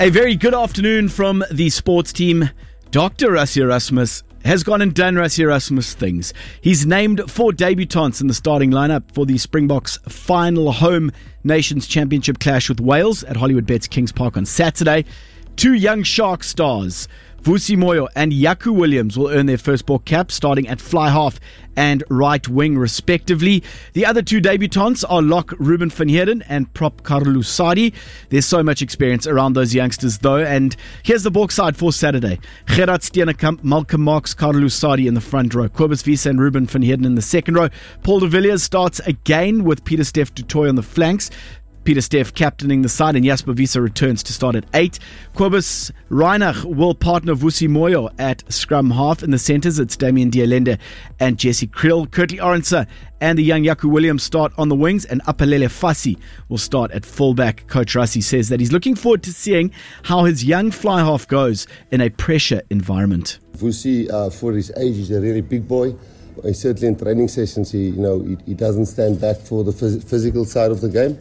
A very good afternoon from the sports team. Dr. Rassie Erasmus has gone and done Rassie Erasmus things. He's named 4 debutants in the starting lineup for the Springboks' final home Nations Championship clash with Wales at Hollywoodbets Kings Park on Saturday. 2 young Shark stars, Vusi Moyo and Jaco Williams, will earn their first ball caps starting at fly half and right wing respectively. The other 2 debutants are lock Ruben van Heerden and prop Carlos Sadi. There's so much experience around those youngsters though, and here's the balk side for Saturday. Gerard Steenekamp, Malcolm Marx, Carlos Sadi in the front row, Cobus Wiese and Ruben van Heerden in the second row. Paul de Villiers starts again with Pieter-Steph du Toit on the flanks, Pieter-Steph captaining the side, and Jasper Wiese returns to start at 8. Cobus Reinach will partner Vusi Moyo at scrum half. In the centres, it's Damien Dialende and Jesse Krill. Curtly Arendse and the young Jaco Williams start on the wings, and Apalele Fassi will start at fullback. Coach Rassie says that he's looking forward to seeing how his young fly half goes in a pressure environment. Vusi, for his age, is a really big boy. Certainly in training sessions, he doesn't stand back for the physical side of the game.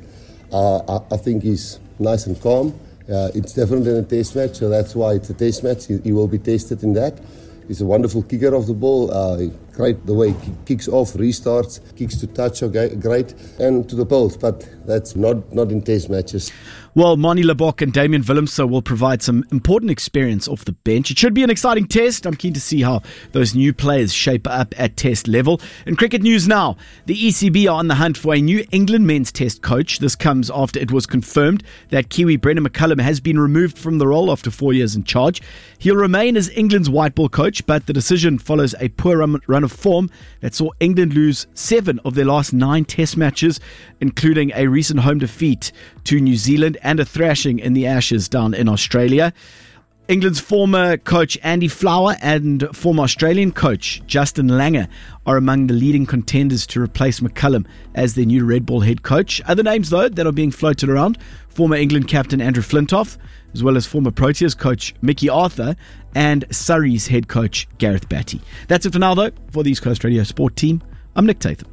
I think he's nice and calm. It's different than a test match, so that's why it's a test match. He will be tested in that. He's a wonderful kicker of the ball. Great the way he kicks off, restarts, kicks to touch are great, and to the post, but that's not in test matches. Well, Manie Libbok and Damian Willemse will provide some important experience off the bench. It should be an exciting test. I'm keen to see how those new players shape up at test level. In cricket news now, the ECB are on the hunt for a new England men's test coach. This comes after it was confirmed that Kiwi Brendan McCullum has been removed from the role after 4 years in charge. He'll remain as England's white ball coach, but the decision follows a poor run of form that saw England lose 7 of their last 9 test matches, including a recent home defeat to New Zealand and a thrashing in the Ashes down in Australia. England's former coach Andy Flower and former Australian coach Justin Langer are among the leading contenders to replace McCullum as their new Red Ball head coach. Other names, though, that are being floated around: former England captain Andrew Flintoff, as well as former Proteas coach Mickey Arthur and Surrey's head coach Gareth Batty. That's it for now, though. For the East Coast Radio Sport team, I'm Nick Tatham.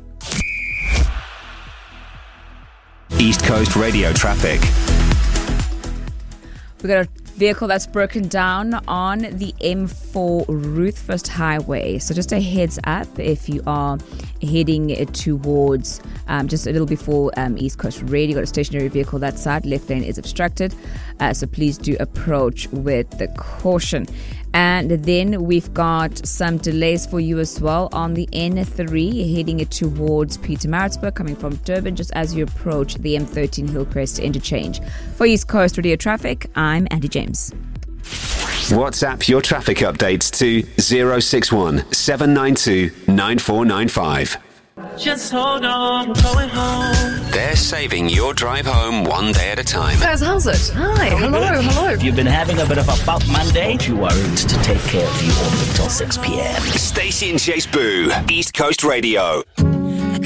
East Coast Radio traffic. We got a vehicle that's broken down on the M4 Ruthfirst Highway. So just a heads up if you are heading towards just a little before East Coast Radio. Got a stationary vehicle that side. Left lane is obstructed. So please do approach with the caution. And then we've got some delays for you as well on the N3 heading it towards Pietermaritzburg, coming from Durban just as you approach the M13 Hillcrest interchange. For East Coast Radio Traffic, I'm Andy James. WhatsApp your traffic updates to 061 792 9495. Just hold on, we're going home. They're saving your drive home one day at a time. Guys, how's it? Hi, hello. If you've been having a bit of a bump Monday, you are in to take care of you all until 6 p.m. Stacey and Chase Boo, East Coast Radio.